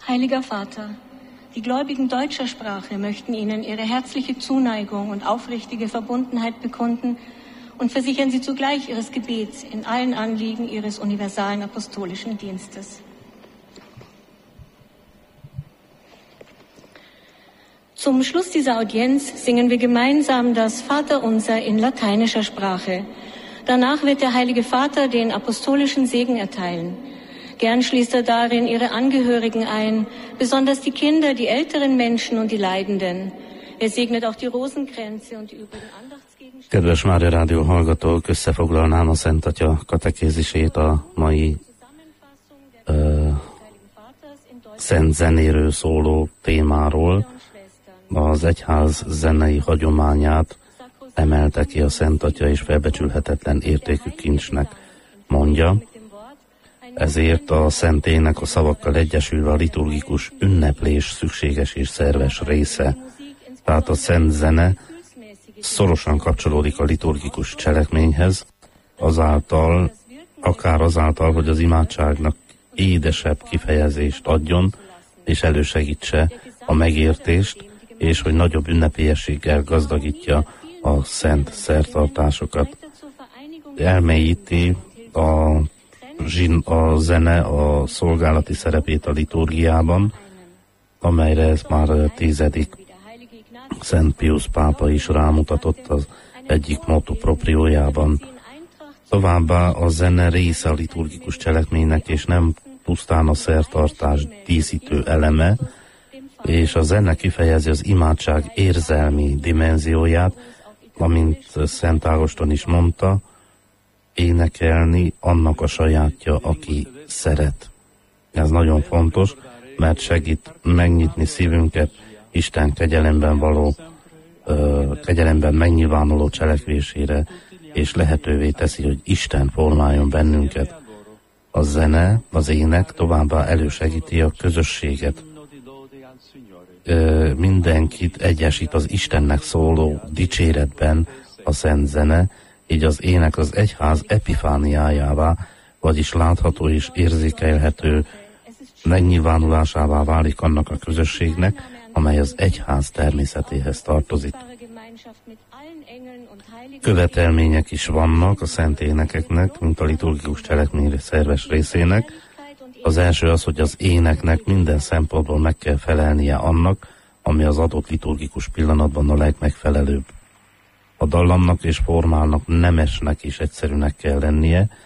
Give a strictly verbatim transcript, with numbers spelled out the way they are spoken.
Heiliger Vater, die Gläubigen deutscher Sprache möchten Ihnen ihre herzliche Zuneigung und aufrichtige Verbundenheit bekunden und versichern Sie zugleich Ihres Gebets in allen Anliegen Ihres universalen apostolischen Dienstes. Zum Schluss dieser Audienz singen wir gemeinsam das Vaterunser in lateinischer Sprache. Danach wird der Heilige Vater den apostolischen Segen erteilen. Gern schließt er darin Ihre Angehörigen ein, besonders die Kinder, die älteren Menschen und die Leidenden. Er segnet auch die Rosenkränze und die übrigen Andachtsgegenstände. Kedves Mária Rádió hallgatók, összefoglalnám a Szent Atya katekézisét a mai uh, szent zenéről szóló témáról. Az egyház zenei hagyományát emelte ki a Szent Atya, és felbecsülhetetlen értékű kincsnek mondja. Ezért a szentének a szavakkal egyesülve a liturgikus ünneplés szükséges és szerves része. Tehát a szent zene szorosan kapcsolódik a liturgikus cselekményhez, azáltal, akár azáltal, hogy az imádságnak édesebb kifejezést adjon, és elősegítse a megértést, és hogy nagyobb ünnepélyességgel gazdagítja a szent szertartásokat. Elmélyíti a, zsin, a zene a szolgálati szerepét a liturgiában, amelyre ez már tizedik Szent Piusz pápa is rámutatott az egyik motto propriójában. Továbbá a zene része a liturgikus cselekménynek, és nem pusztán a szertartás díszítő eleme, és a zene kifejezi az imádság érzelmi dimenzióját, amint Szent Ágoston is mondta, énekelni annak a sajátja, aki szeret. Ez nagyon fontos, mert segít megnyitni szívünket Isten kegyelemben való, ö, kegyelemben megnyilvánuló cselekvésére, és lehetővé teszi, hogy Isten formáljon bennünket. A zene, az ének továbbá elősegíti a közösséget. Ö, mindenkit egyesít az Istennek szóló dicséretben a szent zene, így az ének az egyház epifániájává, vagyis látható és érzékelhető megnyilvánulásává válik annak a közösségnek, amely az egyház természetéhez tartozik. Követelmények is vannak a szent énekeknek, mint a liturgikus cselekmény szerves részének. Az első az, hogy az éneknek minden szempontból meg kell felelnie annak, ami az adott liturgikus pillanatban a legmegfelelőbb. A dallamnak és formálnak nemesnek és egyszerűnek kell lennie,